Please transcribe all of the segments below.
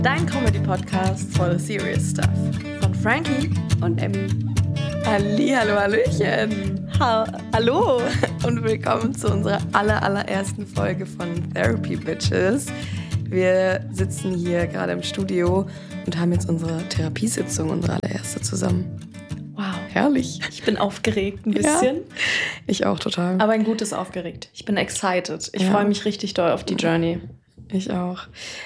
Dein Comedy-Podcast for the serious stuff. Von Frankie und Emmy. Hallihallo, hallöchen. Hallo. Und willkommen zu unserer allerersten Folge von Therapy Bitches. Wir sitzen hier gerade im Studio und haben jetzt unsere Therapiesitzung, unsere allererste zusammen. Wow. Herrlich. Ich bin aufgeregt ein bisschen. Ja, ich auch total. Aber ein gutes aufgeregt. Ich bin excited. Ich freue mich richtig doll auf die Journey. Ich auch.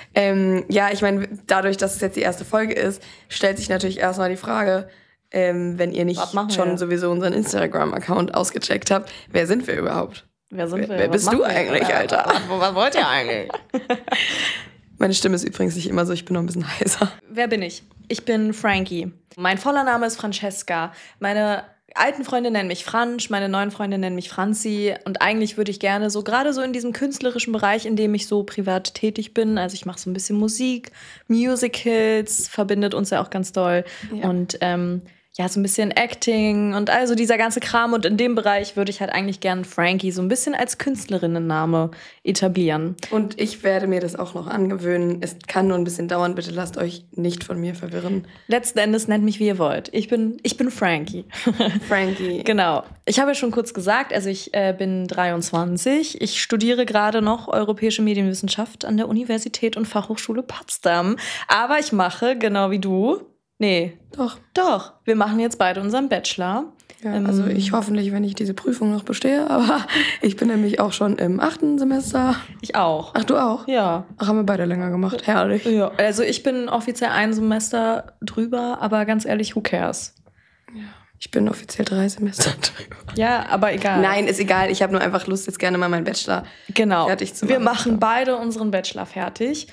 Ich meine, dadurch, dass es jetzt die erste Folge ist, stellt sich natürlich erstmal die Frage, wenn ihr nicht schon sowieso unseren Instagram-Account ausgecheckt habt, wer sind wir überhaupt? Wer sind wir? Wer bist du eigentlich, Alter? Was wollt ihr eigentlich? Meine Stimme ist übrigens nicht immer so, ich bin noch ein bisschen heiser. Wer bin ich? Ich bin Frankie. Mein voller Name ist Francesca. Meine alten Freunde nennen mich Fransch, meine neuen Freunde nennen mich Franzi. Und eigentlich würde ich gerne so, gerade so in diesem künstlerischen Bereich, in dem ich so privat tätig bin, also ich mache so ein bisschen Musik, Musicals, verbindet uns ja auch ganz doll. Ja. Und so ein bisschen Acting und also dieser ganze Kram. Und in dem Bereich würde ich halt eigentlich gerne Frankie so ein bisschen als Künstlerinnenname etablieren. Und ich werde mir das auch noch angewöhnen. Es kann nur ein bisschen dauern. Bitte lasst euch nicht von mir verwirren. Letzten Endes nennt mich, wie ihr wollt. Ich bin Frankie. Frankie. Genau. Ich habe ja schon kurz gesagt, also ich bin 23. Ich studiere gerade noch Europäische Medienwissenschaft an der Universität und Fachhochschule Potsdam. Aber ich mache, genau wie du... Nee. Doch. Wir machen jetzt beide unseren Bachelor. Ja, also ich hoffentlich, wenn ich diese Prüfung noch bestehe, aber ich bin nämlich auch schon im 8. Semester. Ich auch. Ach, du auch? Ja. Ach, haben wir beide länger gemacht. Herrlich. Ja, also ich bin offiziell ein Semester drüber, aber ganz ehrlich, who cares? Ja. Ich bin offiziell 3 Semester drüber. Ja, aber egal. Nein, ist egal. Ich habe nur einfach Lust, jetzt gerne mal meinen Bachelor fertig zu machen. Wir machen beide unseren Bachelor fertig.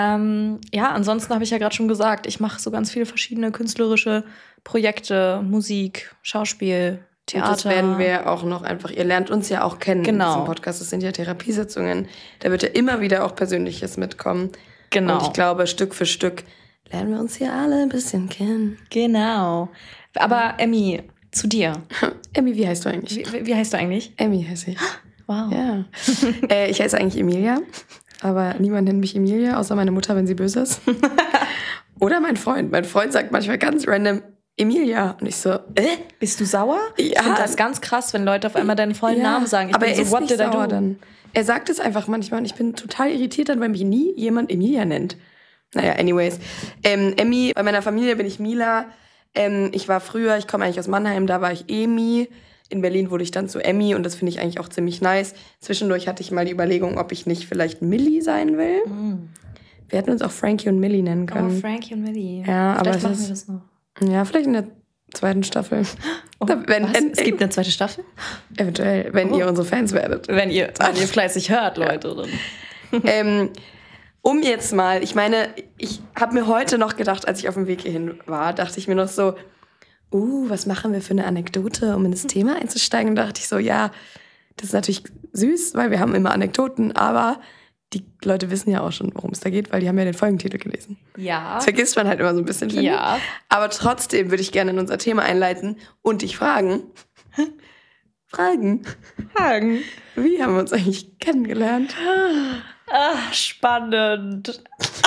Ansonsten habe ich ja gerade schon gesagt, ich mache so ganz viele verschiedene künstlerische Projekte, Musik, Schauspiel, Theater. Und das werden wir auch noch einfach, ihr lernt uns ja auch kennen in diesem Podcast. Das sind ja Therapiesitzungen. Da wird ja immer wieder auch Persönliches mitkommen. Genau. Und ich glaube, Stück für Stück lernen wir uns hier alle ein bisschen kennen. Genau. Aber Emmy, zu dir. Emmy, wie heißt du eigentlich? Wie heißt du eigentlich? Emmy heiße ich. Wow. Ja. Ich heiße eigentlich Emilia. Aber niemand nennt mich Emilia, außer meine Mutter, wenn sie böse ist. Oder mein Freund. Mein Freund sagt manchmal ganz random Emilia. Und ich so, Bist du sauer? Ja. Ich finde das ganz krass, wenn Leute auf einmal deinen vollen Namen sagen. Aber er ist nicht sauer dann. Er sagt es einfach manchmal und ich bin total irritiert dann, weil mich nie jemand Emilia nennt. Naja, anyways. Emmy, bei meiner Familie bin ich Mila. Ich komme eigentlich aus Mannheim, da war ich Emi. In Berlin wurde ich dann zu Emmy und das finde ich eigentlich auch ziemlich nice. Zwischendurch hatte ich mal die Überlegung, ob ich nicht vielleicht Millie sein will. Wir hätten uns auch Frankie und Millie nennen können. Oh, Frankie und Millie. Ja, vielleicht machen wir das noch. Ja, vielleicht in der 2. Staffel. Oh, es gibt eine 2. Staffel? Eventuell, wenn ihr unsere Fans werdet. Wenn ihr fleißig hört, Leute. Um jetzt mal, ich meine, ich habe mir heute noch gedacht, als ich auf dem Weg hierhin war, dachte ich mir noch so, was machen wir für eine Anekdote, um in das Thema einzusteigen? Und da dachte ich so, ja, das ist natürlich süß, weil wir haben immer Anekdoten, aber die Leute wissen ja auch schon, worum es da geht, weil die haben ja den Folgentitel gelesen. Ja. Das vergisst man halt immer so ein bisschen, finde ich. Aber trotzdem würde ich gerne in unser Thema einleiten und dich fragen. Fragen. Wie haben wir uns eigentlich kennengelernt? Ach, spannend.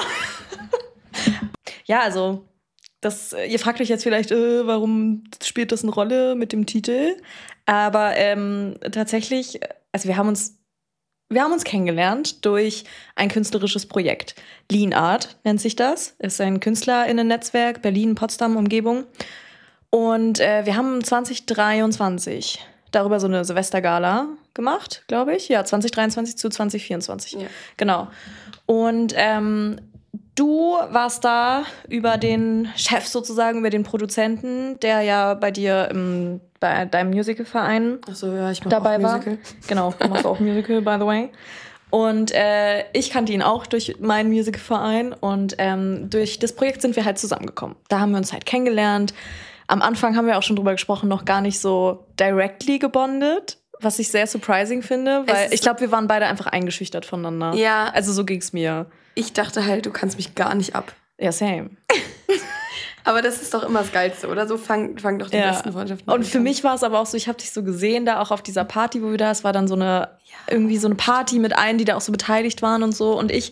Ja, also... ihr fragt euch jetzt vielleicht, warum spielt das eine Rolle mit dem Titel? Aber tatsächlich, also wir haben uns kennengelernt durch ein künstlerisches Projekt. Lean Art nennt sich das. Ist ein KünstlerInnen-Netzwerk, Berlin, Potsdam, Umgebung. Und wir haben 2023 darüber so eine Silvestergala gemacht, glaube ich. Ja, 2023 zu 2024. Ja. Genau. Und du warst da über den Chef sozusagen, über den Produzenten, der ja bei dir bei deinem Musicalverein dabei war. Musical. Genau, du machst auch Musical, by the way. Und ich kannte ihn auch durch meinen Musicalverein und durch das Projekt sind wir halt zusammengekommen. Da haben wir uns halt kennengelernt. Am Anfang haben wir auch schon drüber gesprochen, noch gar nicht so directly gebondet, was ich sehr surprising finde, weil ich glaube, wir waren beide einfach eingeschüchtert voneinander. Ja. Also so ging's mir. Ich dachte halt, du kannst mich gar nicht ab. Ja, same. Aber das ist doch immer das Geilste, oder? So fangen doch die besten Freundschaften an. Und für mich war es aber auch so, ich habe dich so gesehen, da auch auf dieser Party, wo wir da, es war dann so eine, irgendwie so eine Party mit allen, die da auch so beteiligt waren und so. Und ich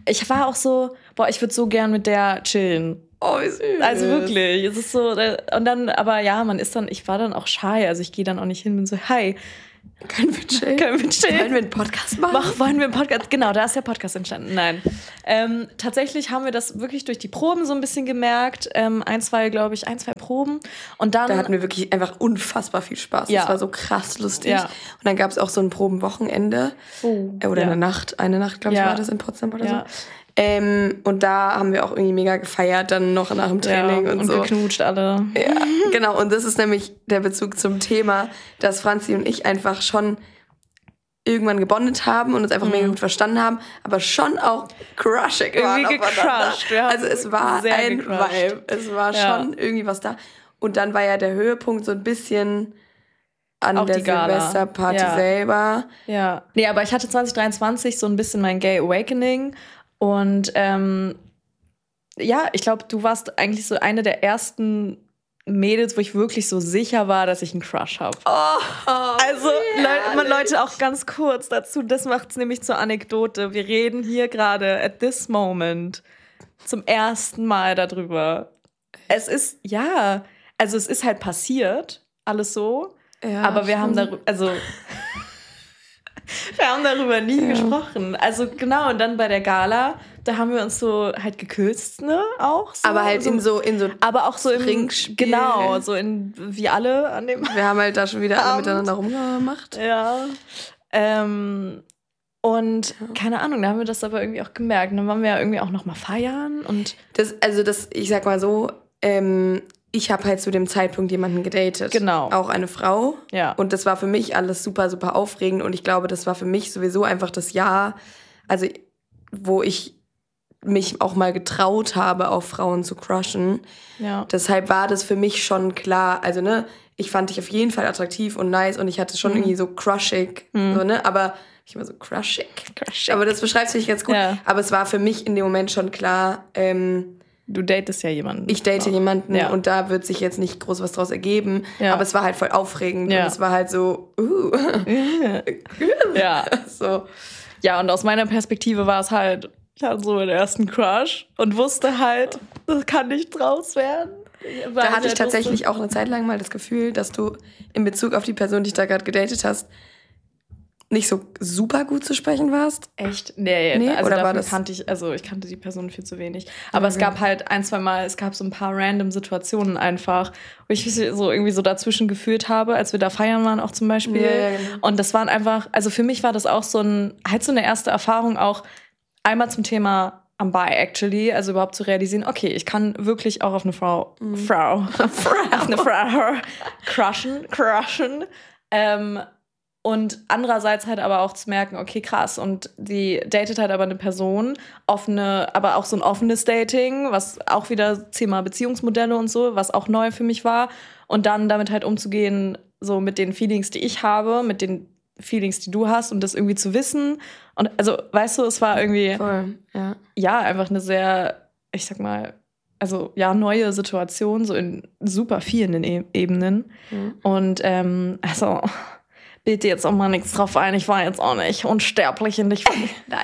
ich war auch so, boah, ich würde so gern mit der chillen. Oh, wie süß. Also wirklich, es ist so, und dann, aber ja, ich war dann auch shy, also ich gehe dann auch nicht hin und bin so, hi. Können wir chillen? Wollen wir einen Podcast machen? Wollen wir einen Podcast? Genau, da ist der Podcast entstanden. Nein. Tatsächlich haben wir das wirklich durch die Proben so ein bisschen gemerkt. Ein, zwei Proben. Und dann, da hatten wir wirklich einfach unfassbar viel Spaß. Ja. Das war so krass lustig. Ja. Und dann gab es auch so ein Probenwochenende. Oder eine Nacht, glaube ich, war das in Potsdam oder so. Und da haben wir auch irgendwie mega gefeiert, dann noch nach dem Training und so. Und geknutscht alle. Ja, genau. Und das ist nämlich der Bezug zum Thema, dass Franzi und ich einfach schon irgendwann gebondet haben und uns einfach mega gut verstanden haben, aber schon auch crushig waren aufeinander. Also es war ein Vibe. Es war schon irgendwie was da. Und dann war ja der Höhepunkt so ein bisschen an auch der Silvesterparty selber. Ja. Nee, aber ich hatte 2023 so ein bisschen mein Gay Awakening. Und ich glaube, du warst eigentlich so eine der ersten Mädels, wo ich wirklich so sicher war, dass ich einen Crush habe. Also, Leute, auch ganz kurz dazu, das macht es nämlich zur Anekdote. Wir reden hier gerade at this moment zum ersten Mal darüber. Es ist halt passiert, alles so, aber wir haben darüber nie gesprochen. Also genau, und dann bei der Gala, da haben wir uns so halt geküsst, ne, auch so. Aber halt so, in so aber auch so im Trinkspiel. Genau, so wie alle an dem Wir haben halt da schon wieder alle miteinander rumgemacht. Ja. Und keine Ahnung, da haben wir das aber irgendwie auch gemerkt. Und dann waren wir ja irgendwie auch noch mal feiern und ich sag mal so, ich habe halt zu dem Zeitpunkt jemanden gedatet. Genau. Auch eine Frau. Ja. Und das war für mich alles super, super aufregend. Und ich glaube, das war für mich sowieso einfach das Jahr, also wo ich mich auch mal getraut habe, auf Frauen zu crushen. Ja. Deshalb war das für mich schon klar. Also, ne, ich fand dich auf jeden Fall attraktiv und nice. Und ich hatte schon irgendwie so crushig. So, ne, aber ich war so crushig. Aber das beschreibt es nicht ganz gut. Ja. Aber es war für mich in dem Moment schon klar, du datest ja jemanden. Ich date jemanden und da wird sich jetzt nicht groß was draus ergeben. Ja. Aber es war halt voll aufregend und es war halt so, Ja. So. Ja, und aus meiner Perspektive war es halt, ich hatte so meinen ersten Crush und wusste halt, das kann nicht draus werden. Da hatte ich tatsächlich auch eine Zeit lang mal das Gefühl, dass du in Bezug auf die Person, die ich da gerade gedatet hast, nicht so super gut zu sprechen warst? Echt? Nee, also oder war das? Ich kannte die Person viel zu wenig. Aber es gab halt es gab so ein paar random Situationen einfach, wo ich so irgendwie so dazwischen gefühlt habe, als wir da feiern waren auch zum Beispiel. Ja, genau. Und das waren einfach, also für mich war das auch so eine erste Erfahrung auch einmal zum Thema am Bi actually, also überhaupt zu realisieren, okay, ich kann wirklich auch auf eine Frau auf eine Frau crushen. Und andererseits halt aber auch zu merken, okay, krass, und die datet halt aber eine Person, aber auch so ein offenes Dating, was auch wieder Thema Beziehungsmodelle und so, was auch neu für mich war. Und dann damit halt umzugehen, so mit den Feelings, die ich habe, mit den Feelings, die du hast und das irgendwie zu wissen. Und also, weißt du, es war irgendwie voll, einfach eine sehr, ich sag mal, neue Situation, so in super vielen Ebenen. Und bild dir jetzt auch mal nichts drauf ein. Ich war jetzt auch nicht unsterblich und ich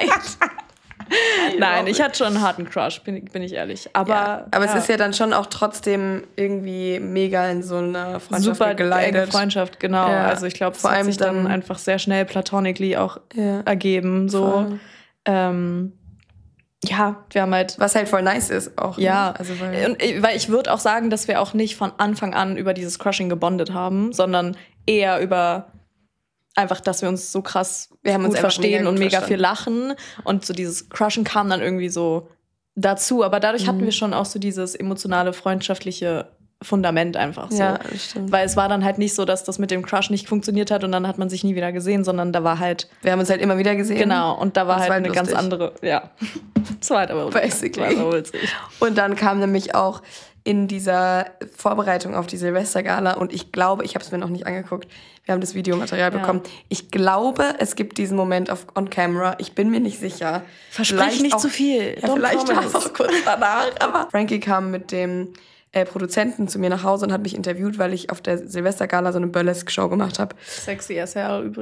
Nein, ich hatte schon einen harten Crush, bin ich ehrlich. Aber es ist ja dann schon auch trotzdem irgendwie mega in so einer Freundschaft super geleitet. Enge Freundschaft, genau. Ja. Also ich glaube, es hat sich dann einfach sehr schnell platonically auch ergeben. So. Wir haben halt... Was halt voll nice ist auch. Ja, ne? Also, weil ich würde auch sagen, dass wir auch nicht von Anfang an über dieses Crushing gebondet haben, sondern eher über... Einfach, dass wir uns so krass gut verstehen und mega viel lachen. Und so dieses Crushen kam dann irgendwie so dazu. Aber dadurch hatten wir schon auch so dieses emotionale, freundschaftliche Fundament einfach so. Ja, das stimmt. Weil es war dann halt nicht so, dass das mit dem Crush nicht funktioniert hat und dann hat man sich nie wieder gesehen, sondern da war halt... Wir haben uns halt immer wieder gesehen. Genau, und da war halt eine ganz andere... Ja, das war halt aber witzig. Und dann kam nämlich auch in dieser Vorbereitung auf die Silvestergala und ich glaube, ich habe es mir noch nicht angeguckt, wir haben das Videomaterial bekommen. Ich glaube, es gibt diesen Moment on camera. Ich bin mir nicht sicher. Versprich nicht zu viel. Ja, vielleicht auch kurz danach. Aber Frankie kam mit dem Produzenten zu mir nach Hause und hat mich interviewt, weil ich auf der Silvestergala so eine Burlesque-Show gemacht habe. Sexy as hell übrigens.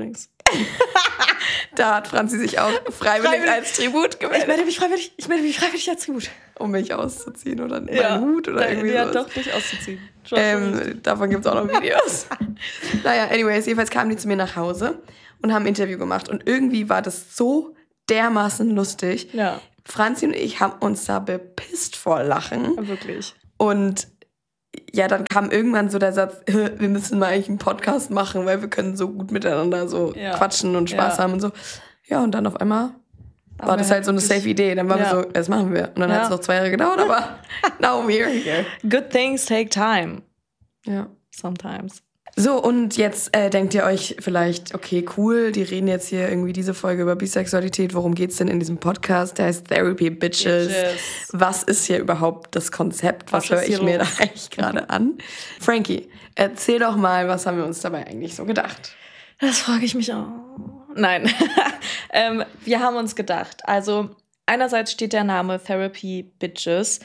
Da hat Franzi sich auch freiwillig als Tribut gemeldet. Ich melde mich freiwillig als Tribut. Um mich auszuziehen oder meinen Hut oder irgendwie ja, sowas. doch, dich auszuziehen. Davon gibt es auch noch Videos. Naja, anyways, jedenfalls kamen die zu mir nach Hause und haben ein Interview gemacht. Und irgendwie war das so dermaßen lustig. Ja. Franzi und ich haben uns da bepisst vor Lachen. Ja, wirklich. Und ja, dann kam irgendwann so der Satz, wir müssen mal eigentlich einen Podcast machen, weil wir können so gut miteinander so quatschen und Spaß haben und so. Ja, und dann auf einmal war das halt so eine safe Idee. Dann waren wir so, das machen wir. Und dann hat es noch 2 Jahre gedauert, aber now we're here. Good things take time. Ja. Sometimes. So, und jetzt denkt ihr euch vielleicht, okay, cool, die reden jetzt hier irgendwie diese Folge über Bisexualität. Worum geht's denn in diesem Podcast? Der heißt Therapy Bitches. Was ist hier überhaupt das Konzept? Was höre ich mir da eigentlich gerade an? Frankie, erzähl doch mal, was haben wir uns dabei eigentlich so gedacht? Das frage ich mich auch. Nein. Wir haben uns gedacht, also einerseits steht der Name Therapy Bitches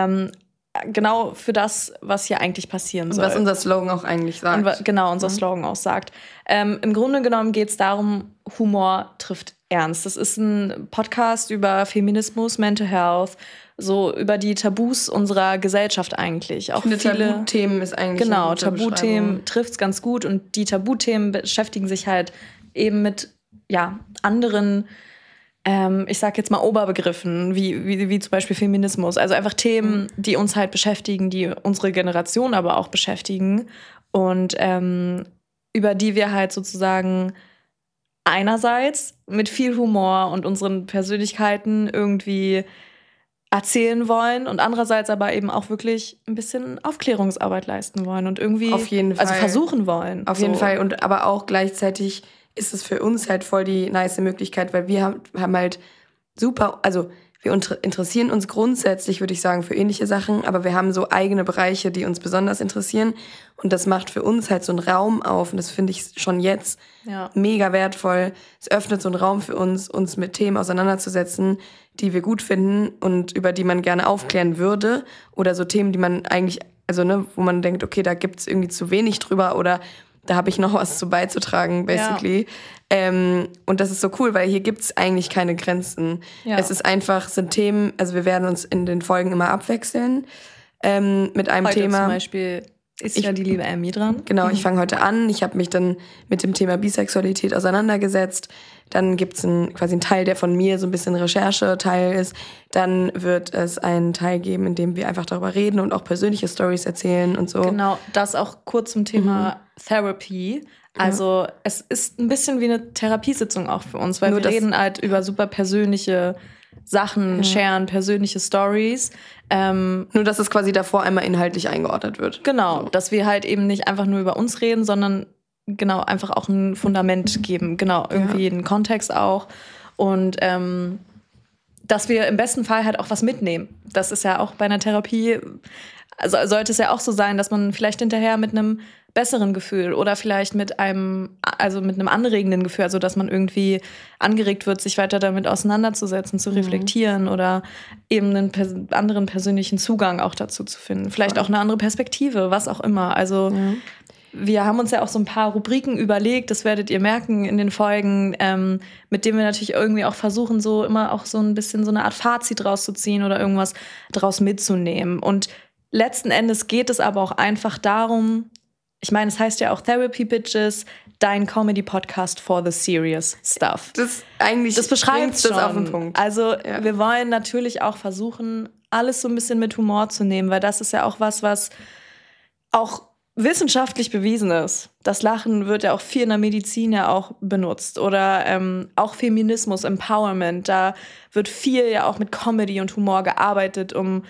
genau für das, was hier eigentlich passieren soll. Und was unser Slogan auch eigentlich sagt. Und unser Slogan auch sagt. Im Grunde genommen geht es darum, Humor trifft ernst. Das ist ein Podcast über Feminismus, Mental Health, so über die Tabus unserer Gesellschaft eigentlich. Auch viele Tabuthemen ist eigentlich genau, Tabuthemen trifft es ganz gut. Und die Tabuthemen beschäftigen sich halt eben mit anderen ich sag jetzt mal Oberbegriffen, wie zum Beispiel Feminismus. Also einfach Themen, die uns halt beschäftigen, die unsere Generation aber auch beschäftigen und über die wir halt sozusagen einerseits mit viel Humor und unseren Persönlichkeiten irgendwie erzählen wollen und andererseits aber eben auch wirklich ein bisschen Aufklärungsarbeit leisten wollen und irgendwie auf jeden Fall. Also versuchen wollen. Auf jeden Fall und aber auch gleichzeitig ist es für uns halt voll die nice Möglichkeit, weil wir haben halt super, also wir interessieren uns grundsätzlich, würde ich sagen, für ähnliche Sachen, aber wir haben so eigene Bereiche, die uns besonders interessieren und das macht für uns halt so einen Raum auf und das finde ich schon jetzt mega wertvoll. Es öffnet so einen Raum für uns mit Themen auseinanderzusetzen, die wir gut finden und über die man gerne aufklären würde oder so Themen, die man eigentlich, also wo man denkt, okay, da gibt's irgendwie zu wenig drüber oder da habe ich noch was zu beizutragen, basically. Ja. Und das ist so cool, weil hier gibt's eigentlich keine Grenzen. Ja. Es ist einfach, sind Themen, also wir werden uns in den Folgen immer abwechseln mit einem heute Thema. Zum Beispiel ist ja die liebe Emmy dran. Genau, ich fange heute an. Ich habe mich dann mit dem Thema Bisexualität auseinandergesetzt. Dann gibt's quasi einen Teil, der von mir so ein bisschen Recherche-Teil ist. Dann wird es einen Teil geben, in dem wir einfach darüber reden und auch persönliche Storys erzählen und so. Genau, das auch kurz zum Thema Therapy. Also es ist ein bisschen wie eine Therapiesitzung auch für uns, weil wir reden halt über super persönliche Sachen, sharen persönliche Stories. Nur, dass es quasi davor einmal inhaltlich eingeordnet wird. Genau, so. Dass wir halt eben nicht einfach nur über uns reden, sondern genau einfach auch ein Fundament geben. Genau, irgendwie einen Kontext auch. Und dass wir im besten Fall halt auch was mitnehmen. Das ist ja auch bei einer Therapie, also sollte es ja auch so sein, dass man vielleicht hinterher mit einem besseren Gefühl oder vielleicht mit einem anregenden Gefühl, also dass man irgendwie angeregt wird, sich weiter damit auseinanderzusetzen, zu reflektieren oder eben einen anderen persönlichen Zugang auch dazu zu finden. Vielleicht auch eine andere Perspektive, was auch immer. Also wir haben uns ja auch so ein paar Rubriken überlegt, das werdet ihr merken in den Folgen, mit denen wir natürlich irgendwie auch versuchen, so immer auch so ein bisschen so eine Art Fazit rauszuziehen oder irgendwas draus mitzunehmen. Und letzten Endes geht es aber auch einfach darum, ich meine, es heißt ja auch Therapy Bitches, dein Comedy-Podcast for the serious stuff. Das beschreibt das auf den Punkt. Also wir wollen natürlich auch versuchen, alles so ein bisschen mit Humor zu nehmen, weil das ist ja auch was auch wissenschaftlich bewiesen ist. Das Lachen wird ja auch viel in der Medizin ja auch benutzt. Oder auch Feminismus, Empowerment, da wird viel ja auch mit Comedy und Humor gearbeitet, um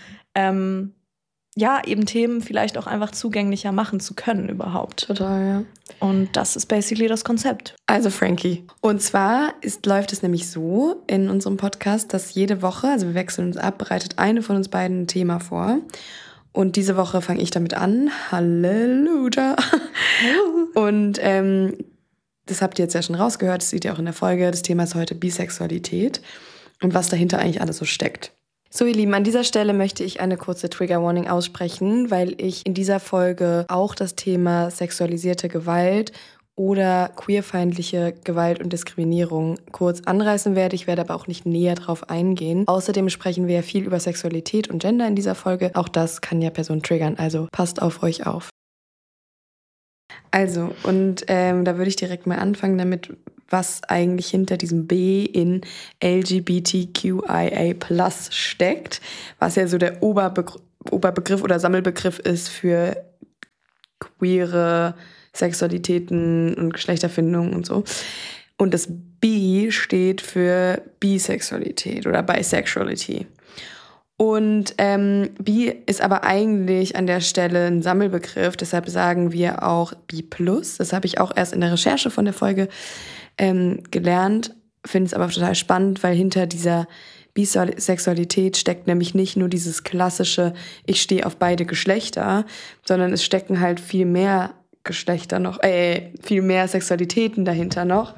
eben Themen vielleicht auch einfach zugänglicher machen zu können überhaupt. Total, ja. Und das ist basically das Konzept. Also Frankie. Und zwar läuft es nämlich so in unserem Podcast, dass jede Woche, also wir wechseln uns ab, bereitet eine von uns beiden ein Thema vor. Und diese Woche fange ich damit an. Halleluja. Und das habt ihr jetzt ja schon rausgehört, das seht ihr auch in der Folge. Das Thema ist heute Bisexualität und was dahinter eigentlich alles so steckt. So, ihr Lieben, an dieser Stelle möchte ich eine kurze Trigger-Warning aussprechen, weil ich in dieser Folge auch das Thema sexualisierte Gewalt oder queerfeindliche Gewalt und Diskriminierung kurz anreißen werde. Ich werde aber auch nicht näher drauf eingehen. Außerdem sprechen wir ja viel über Sexualität und Gender in dieser Folge. Auch das kann ja Personen triggern, also passt auf euch auf. Also, und da würde ich direkt mal anfangen damit, was eigentlich hinter diesem B in LGBTQIA+ steckt, was ja so der Oberbegriff oder Sammelbegriff ist für queere Sexualitäten und Geschlechterfindung und so. Und das B steht für Bisexualität oder Bisexuality. Und Bi ist aber eigentlich an der Stelle ein Sammelbegriff, deshalb sagen wir auch Bi+. Das habe ich auch erst in der Recherche von der Folge gelernt, finde es aber total spannend, weil hinter dieser Bisexualität steckt nämlich nicht nur dieses klassische, ich stehe auf beide Geschlechter, sondern es stecken halt viel mehr Geschlechter noch, viel mehr Sexualitäten dahinter noch.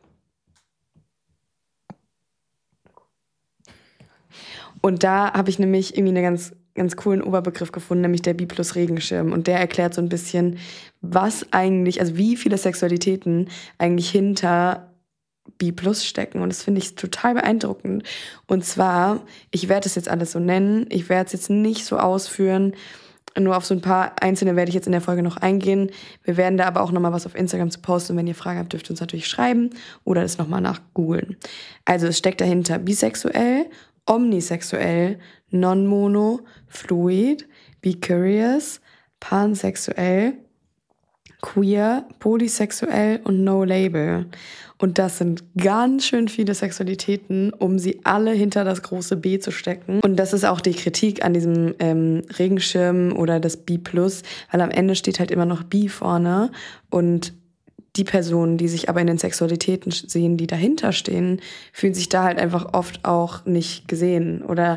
Und da habe ich nämlich irgendwie einen ganz coolen Oberbegriff gefunden, nämlich der Bi+Regenschirm. Und der erklärt so ein bisschen, was eigentlich, also wie viele Sexualitäten eigentlich hinter Bi+ stecken. Und das finde ich total beeindruckend. Und zwar, ich werde es jetzt alles so nennen, ich werde es jetzt nicht so ausführen, nur auf so ein paar einzelne werde ich jetzt in der Folge noch eingehen. Wir werden da aber auch nochmal was auf Instagram zu posten. Und wenn ihr Fragen habt, dürft ihr uns natürlich schreiben oder das nochmal nachgoogeln. Also es steckt dahinter bisexuell, omnisexuell, non-mono, fluid, bicurious, pansexuell, queer, polysexuell und no label. Und das sind ganz schön viele Sexualitäten, um sie alle hinter das große B zu stecken. Und das ist auch die Kritik an diesem Regenschirm oder das B+, weil am Ende steht halt immer noch B vorne. Und die Personen, die sich aber in den Sexualitäten sehen, die dahinter stehen, fühlen sich da halt einfach oft auch nicht gesehen oder,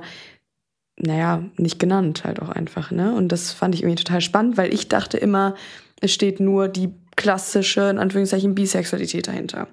nicht genannt halt auch einfach, ne? Und das fand ich irgendwie total spannend, weil ich dachte immer, es steht nur die klassische, in Anführungszeichen, Bisexualität dahinter.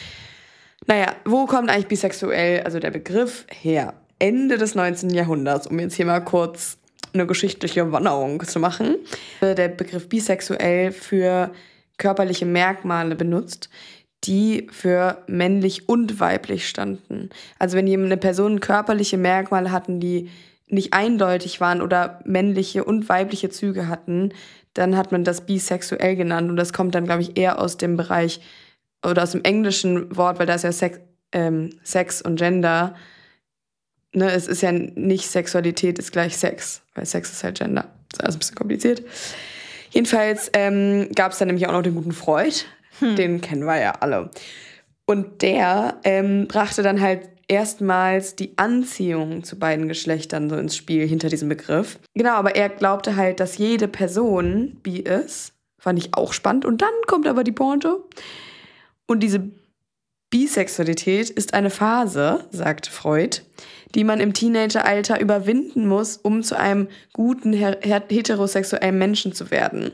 Wo kommt eigentlich bisexuell, also der Begriff, her? Ende des 19. Jahrhunderts, um jetzt hier mal kurz eine geschichtliche Wanderung zu machen. Der Begriff bisexuell für körperliche Merkmale benutzt, die für männlich und weiblich standen. Also wenn eine Person körperliche Merkmale hatten, die nicht eindeutig waren oder männliche und weibliche Züge hatten, dann hat man das bisexuell genannt. Und das kommt dann, glaube ich, eher aus dem Bereich oder aus dem englischen Wort, weil da ist ja Sex und Gender. Ne, es ist ja nicht Sexualität ist gleich Sex, weil Sex ist halt Gender. Das ist alles ein bisschen kompliziert. Jedenfalls gab es dann nämlich auch noch den guten Freud. Den kennen wir ja alle. Und der brachte dann halt erstmals die Anziehung zu beiden Geschlechtern so ins Spiel hinter diesem Begriff. Genau, aber er glaubte halt, dass jede Person bi ist. Fand ich auch spannend. Und dann kommt aber die Pointe. Und diese Bisexualität ist eine Phase, sagt Freud, die man im Teenageralter überwinden muss, um zu einem guten heterosexuellen Menschen zu werden.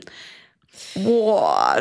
Boah,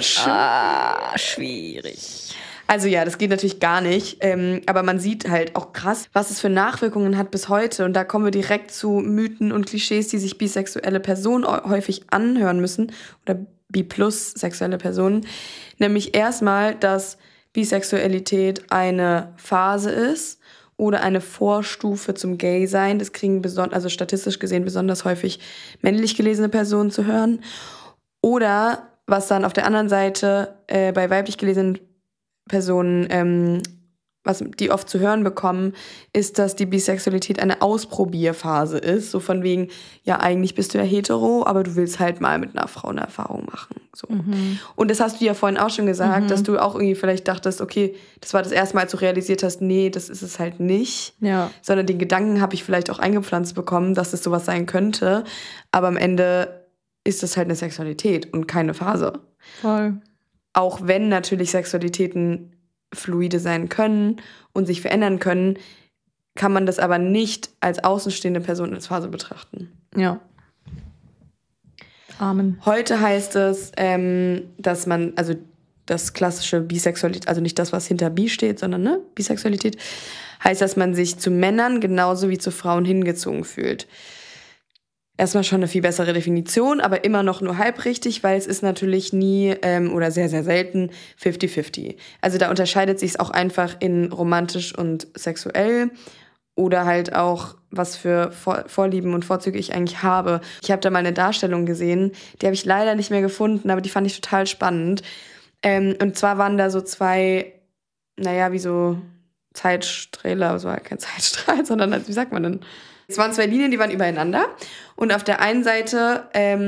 schwierig. Also ja, das geht natürlich gar nicht, aber man sieht halt auch krass, was es für Nachwirkungen hat bis heute. Und da kommen wir direkt zu Mythen und Klischees, die sich bisexuelle Personen häufig anhören müssen oder bi+-sexuelle Personen. Nämlich erstmal, dass Bisexualität eine Phase ist oder eine Vorstufe zum Gay-Sein. Das kriegen also statistisch gesehen besonders häufig männlich gelesene Personen zu hören. Oder was dann auf der anderen Seite bei weiblich gelesenen Personen, was die oft zu hören bekommen, ist, dass die Bisexualität eine Ausprobierphase ist. So von wegen, ja, eigentlich bist du ja hetero, aber du willst halt mal mit einer Frau eine Erfahrung machen. So. Und das hast du ja vorhin auch schon gesagt, dass du auch irgendwie vielleicht dachtest, okay, das war das erste Mal, als du realisiert hast, nee, das ist es halt nicht. Ja. Sondern den Gedanken habe ich vielleicht auch eingepflanzt bekommen, dass es sowas sein könnte. Aber am Ende ist das halt eine Sexualität und keine Phase. Voll. Auch wenn natürlich Sexualitäten fluide sein können und sich verändern können, kann man das aber nicht als außenstehende Person als Phase betrachten. Ja. Amen. Heute heißt es, dass man, also das klassische Bisexualität, also nicht das, was hinter Bi steht, sondern Bisexualität, heißt, dass man sich zu Männern genauso wie zu Frauen hingezogen fühlt. erstmal schon eine viel bessere Definition, aber immer noch nur halb richtig, weil es ist natürlich nie oder sehr, sehr selten 50-50. Also da unterscheidet sich es auch einfach in romantisch und sexuell oder halt auch, was für Vorlieben und Vorzüge ich eigentlich habe. Ich habe da mal eine Darstellung gesehen, die habe ich leider nicht mehr gefunden, aber die fand ich total spannend. Und zwar waren da so zwei, wie so Zeitsträhle, also kein Zeitstrahl, sondern wie sagt man denn? Es waren zwei Linien, die waren übereinander. Und auf der einen Seite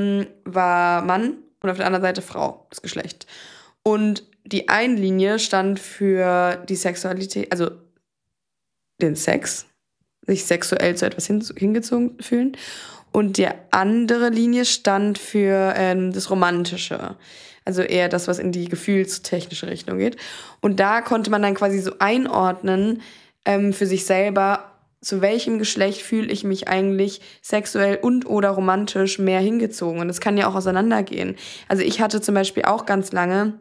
war Mann und auf der anderen Seite Frau, das Geschlecht. Und die eine Linie stand für die Sexualität, also den Sex, sich sexuell zu etwas hingezogen fühlen. Und die andere Linie stand für das Romantische. Also eher das, was in die gefühlstechnische Richtung geht. Und da konnte man dann quasi so einordnen für sich selber, zu welchem Geschlecht fühle ich mich eigentlich sexuell und oder romantisch mehr hingezogen. Und das kann ja auch auseinandergehen. Also ich hatte zum Beispiel auch ganz lange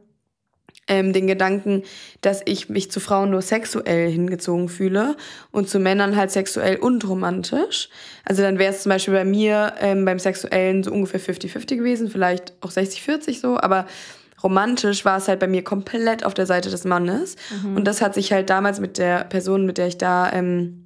den Gedanken, dass ich mich zu Frauen nur sexuell hingezogen fühle und zu Männern halt sexuell und romantisch. Also dann wäre es zum Beispiel bei mir beim Sexuellen so ungefähr 50-50 gewesen, vielleicht auch 60-40 so, aber romantisch war es halt bei mir komplett auf der Seite des Mannes. Und das hat sich halt damals mit der Person, mit der ich da in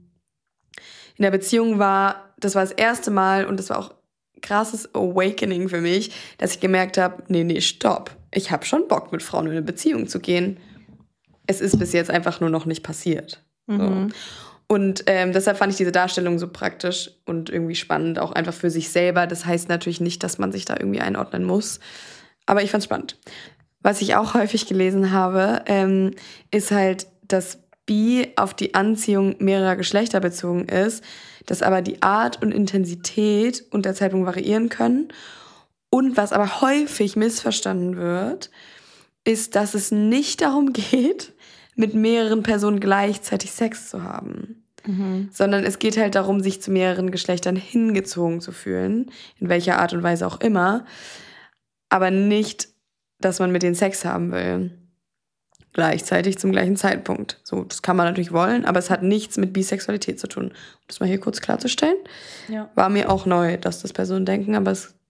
der Beziehung war, das war das erste Mal und das war auch krasses Awakening für mich, dass ich gemerkt habe, nee, stopp. Ich habe schon Bock, mit Frauen in eine Beziehung zu gehen. Es ist bis jetzt einfach nur noch nicht passiert. So. Und deshalb fand ich diese Darstellung so praktisch und irgendwie spannend, auch einfach für sich selber. Das heißt natürlich nicht, dass man sich da irgendwie einordnen muss. Aber ich fand's spannend. Was ich auch häufig gelesen habe, ist halt, dass Bi auf die Anziehung mehrerer Geschlechter bezogen ist, dass aber die Art und Intensität und der Zeitpunkt variieren können. Und was aber häufig missverstanden wird, ist, dass es nicht darum geht, mit mehreren Personen gleichzeitig Sex zu haben. Sondern es geht halt darum, sich zu mehreren Geschlechtern hingezogen zu fühlen, in welcher Art und Weise auch immer, aber nicht, dass man mit denen Sex haben will. Gleichzeitig zum gleichen Zeitpunkt. So, das kann man natürlich wollen, aber es hat nichts mit Bisexualität zu tun. Um das mal hier kurz klarzustellen. Ja. War mir auch neu, dass das Personen denken, aber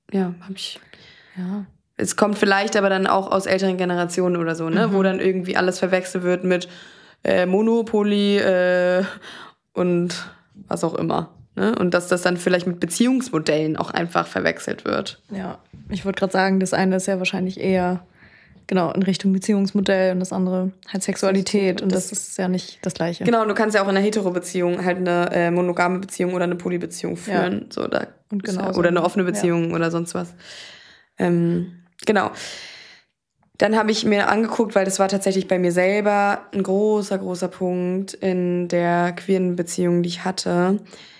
es kommt vielleicht aber dann auch aus älteren Generationen oder so, ne? Wo dann irgendwie alles verwechselt wird mit Monopoly und was auch immer. Ne? Und dass das dann vielleicht mit Beziehungsmodellen auch einfach verwechselt wird. Ja, ich wollte gerade sagen, das eine ist ja wahrscheinlich eher genau in Richtung Beziehungsmodell und das andere halt Sexualität und das ist ja nicht das Gleiche. Genau, du kannst ja auch in einer Hetero-Beziehung halt eine monogame Beziehung oder eine Polybeziehung führen. Ja. So, da und genau oder eine offene Beziehung oder sonst was. Genau. Dann habe ich mir angeguckt, weil das war tatsächlich bei mir selber ein großer, großer Punkt in der queeren Beziehung, die ich hatte,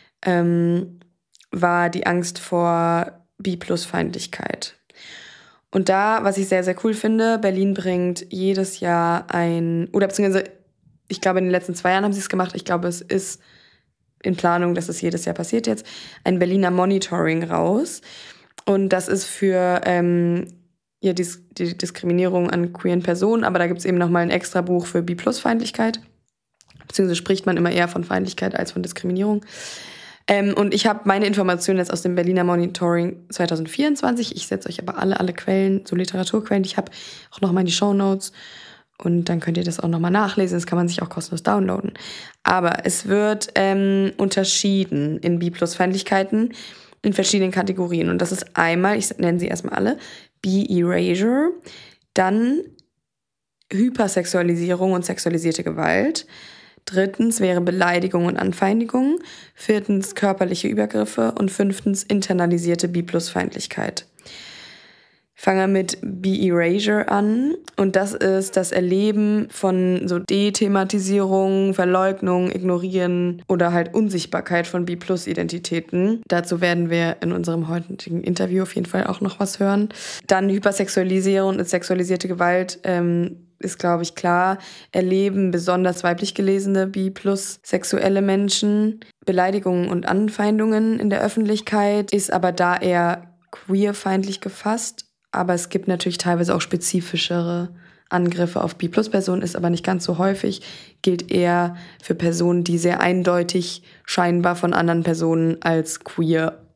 war die Angst vor Bi-Plus-Feindlichkeit. Und da, was ich sehr, sehr cool finde, Berlin bringt jedes Jahr beziehungsweise ich glaube, in den letzten 2 Jahren haben sie es gemacht. Ich glaube, es ist in Planung, dass es jedes Jahr passiert jetzt, ein Berliner Monitoring raus. Und das ist für die Diskriminierung an queeren Personen, aber da gibt es eben nochmal ein extra Buch für Bi-Plus-Feindlichkeit. Beziehungsweise spricht man immer eher von Feindlichkeit als von Diskriminierung. Und ich habe meine Informationen jetzt aus dem Berliner Monitoring 2024. Ich setze euch aber alle Quellen, so Literaturquellen, die ich habe, auch nochmal in die Shownotes. Und dann könnt ihr das auch nochmal nachlesen. Das kann man sich auch kostenlos downloaden. Aber es wird unterschieden in Bi-Plus-Feindlichkeiten in verschiedenen Kategorien. Und das ist einmal, ich nenne sie erstmal alle, Bi-Erasure, dann Hypersexualisierung und sexualisierte Gewalt. 3. wäre Beleidigung und Anfeindung. 4. körperliche Übergriffe. Und 5. internalisierte Bi-Plus-Feindlichkeit. Ich fange mit Bi-Erasure an. Und das ist das Erleben von so Dethematisierung, Verleugnung, Ignorieren oder halt Unsichtbarkeit von Bi-Plus-Identitäten. Dazu werden wir in unserem heutigen Interview auf jeden Fall auch noch was hören. Dann Hypersexualisierung und sexualisierte Gewalt ist, glaube ich, klar. Erleben besonders weiblich gelesene Bi-Plus sexuelle Menschen. Beleidigungen und Anfeindungen in der Öffentlichkeit ist aber da eher queerfeindlich gefasst. Aber es gibt natürlich teilweise auch spezifischere Angriffe auf Bi-Plus-Personen, ist aber nicht ganz so häufig. Gilt eher für Personen, die sehr eindeutig scheinbar von anderen Personen als queer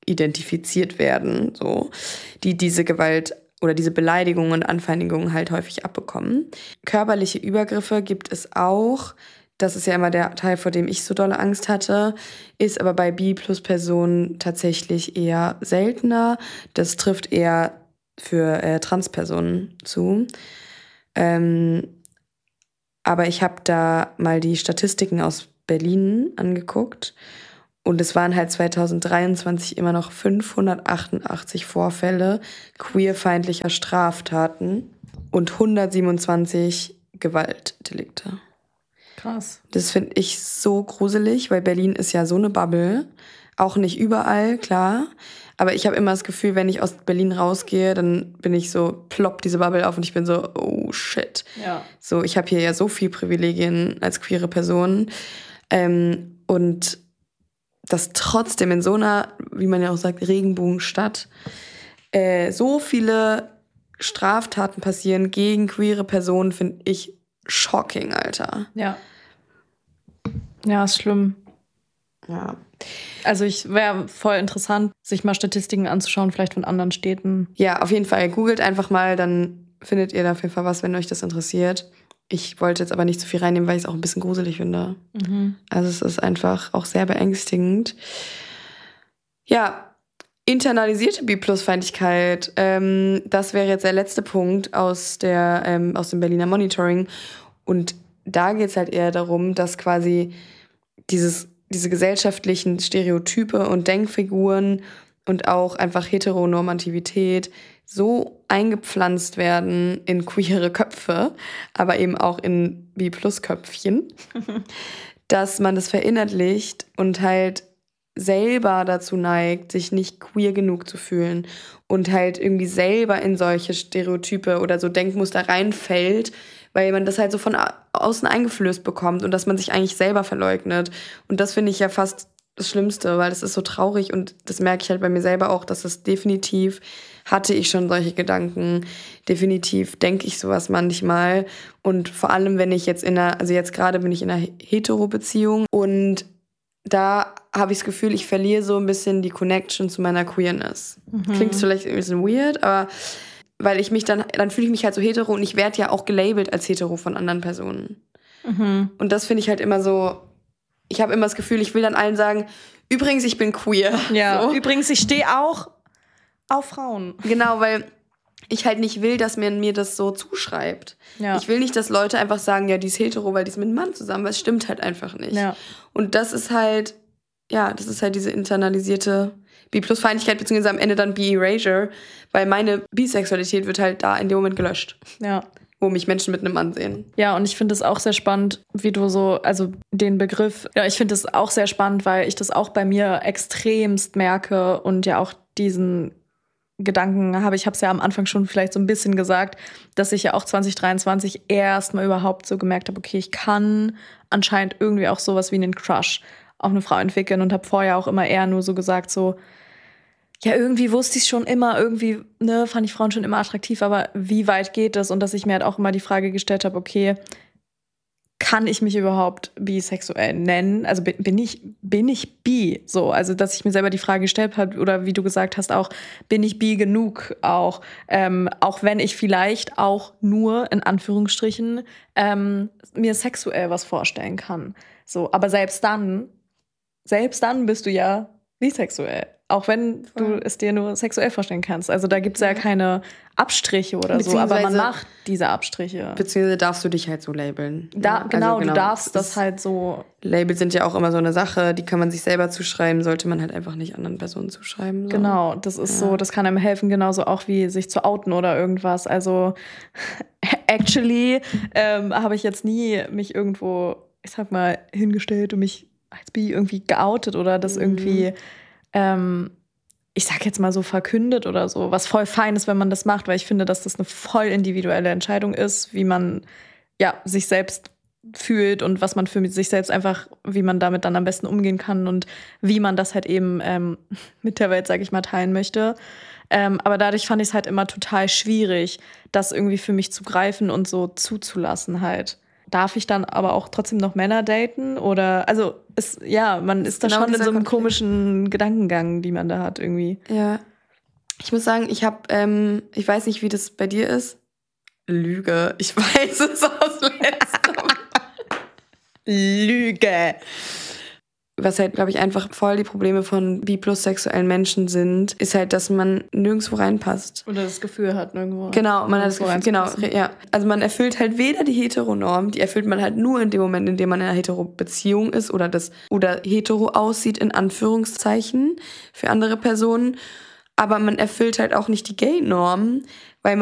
identifiziert werden, so, die diese Gewalt oder diese Beleidigungen und Anfeindungen halt häufig abbekommen. Körperliche Übergriffe gibt es auch. Das ist ja immer der Teil, vor dem ich so dolle Angst hatte, ist aber bei Bi-Plus-Personen tatsächlich eher seltener. Das trifft eher für Transpersonen zu. Aber ich habe da mal die Statistiken aus Berlin angeguckt und es waren halt 2023 immer noch 588 Vorfälle queerfeindlicher Straftaten und 127 Gewaltdelikte. Krass. Das finde ich so gruselig, weil Berlin ist ja so eine Bubble. Auch nicht überall, klar. Aber ich habe immer das Gefühl, wenn ich aus Berlin rausgehe, dann bin ich so, ploppt diese Bubble auf und ich bin so, oh shit. Ja. So, ich habe hier ja so viel Privilegien als queere Person. Und dass trotzdem in so einer, wie man ja auch sagt, Regenbogenstadt, so viele Straftaten passieren gegen queere Personen, finde ich shocking, Alter. Ja. Ja, ist schlimm. Ja. Also wäre voll interessant, sich mal Statistiken anzuschauen, vielleicht von anderen Städten. Ja, auf jeden Fall. Googelt einfach mal, dann findet ihr da auf jeden Fall was, wenn euch das interessiert. Ich wollte jetzt aber nicht zu viel reinnehmen, weil ich es auch ein bisschen gruselig finde. Mhm. Also es ist einfach auch sehr beängstigend. Ja, internalisierte Bi-Plus-Feindlichkeit. Das wäre jetzt der letzte Punkt aus dem Berliner Monitoring. Und da geht es halt eher darum, dass quasi diese gesellschaftlichen Stereotype und Denkfiguren und auch einfach Heteronormativität so eingepflanzt werden in queere Köpfe, aber eben auch in Bi-Plus-Köpfchen, dass man das verinnerlicht und halt selber dazu neigt, sich nicht queer genug zu fühlen und halt irgendwie selber in solche Stereotype oder so Denkmuster reinfällt, weil man das halt so von außen eingeflößt bekommt und dass man sich eigentlich selber verleugnet. Und das finde ich ja fast das Schlimmste, weil das ist so traurig und das merke ich halt bei mir selber auch, dass das definitiv, hatte ich schon solche Gedanken, definitiv denke ich sowas manchmal und vor allem, wenn ich jetzt jetzt gerade bin ich in einer Hetero-Beziehung und da habe ich das Gefühl, ich verliere so ein bisschen die Connection zu meiner Queerness. Klingt vielleicht ein bisschen weird, aber weil ich mich dann fühle ich mich halt so hetero und ich werde ja auch gelabelt als hetero von anderen Personen. Und das finde ich halt immer so, ich habe immer das Gefühl, ich will dann allen sagen, übrigens, ich bin queer. Ja, so. Übrigens, ich stehe auch auf Frauen. Genau, weil ich halt nicht will, dass man mir das so zuschreibt. Ja. Ich will nicht, dass Leute einfach sagen, ja, die ist hetero, weil die ist mit einem Mann zusammen, weil es stimmt halt einfach nicht. Ja. Und das ist halt diese internalisierte Bi-Plus-Feindlichkeit, beziehungsweise am Ende dann Bi-Erasure, weil meine Bisexualität wird halt da in dem Moment gelöscht. Ja. Wo mich Menschen mit einem Mann sehen. Ja, und ich finde es auch sehr spannend, wie du also den Begriff, ja, ich finde es auch sehr spannend, weil ich das auch bei mir extremst merke und ja auch diesen Gedanken habe. Ich habe es ja am Anfang schon vielleicht so ein bisschen gesagt, dass ich ja auch 2023 erst mal überhaupt so gemerkt habe, okay, ich kann anscheinend irgendwie auch sowas wie einen Crush auf eine Frau entwickeln und habe vorher auch immer eher nur so gesagt, so, ja, irgendwie wusste ich es schon immer, irgendwie, fand ich Frauen schon immer attraktiv, aber wie weit geht das? Und dass ich mir halt auch immer die Frage gestellt habe, okay, kann ich mich überhaupt bisexuell nennen? Also bin ich bi? So, also dass ich mir selber die Frage gestellt habe, oder wie du gesagt hast, auch, bin ich bi genug auch? Auch wenn ich vielleicht auch nur, in Anführungsstrichen, mir sexuell was vorstellen kann. So, aber selbst dann bist du ja bisexuell. Auch wenn du es dir nur sexuell vorstellen kannst. Also da gibt es ja keine Abstriche oder so, aber man macht diese Abstriche. Beziehungsweise darfst du dich halt so labeln. Genau, du darfst das halt so. Labels sind ja auch immer so eine Sache, die kann man sich selber zuschreiben, sollte man halt einfach nicht anderen Personen zuschreiben. So. Genau, das ist so, das kann einem helfen, genauso auch wie sich zu outen oder irgendwas. Also actually habe ich jetzt nie mich irgendwo, ich sag mal, hingestellt und mich als bi irgendwie geoutet oder das irgendwie ich sag jetzt mal so verkündet oder so, was voll fein ist, wenn man das macht, weil ich finde, dass das eine voll individuelle Entscheidung ist, wie man sich selbst fühlt und was man für sich selbst einfach, wie man damit dann am besten umgehen kann und wie man das halt eben mit der Welt, sag ich mal, teilen möchte. Aber dadurch fand ich es halt immer total schwierig, das irgendwie für mich zu greifen und so zuzulassen halt. darf ich dann aber auch trotzdem noch Männer daten? Oder, also, man ist da genau schon in dieser so einem Konflikt. komischen Gedankengang, die man da hat irgendwie. Ja. Ich muss sagen, ich weiß nicht, wie das bei dir ist. Lüge. Ich weiß es aus letztem. Lüge. Was halt, glaube ich, einfach voll die Probleme von bi-plus-sexuellen Menschen sind, ist halt, dass man nirgendwo reinpasst. Oder das Gefühl hat nirgendwo. Genau, man hat das Gefühl, genau, reinzupassen. ja. Also man erfüllt halt weder die Heteronorm, die erfüllt man halt nur in dem Moment, in dem man in einer Hetero-Beziehung ist oder hetero aussieht, in Anführungszeichen, für andere Personen. Aber man erfüllt halt auch nicht die Gay-Norm, weil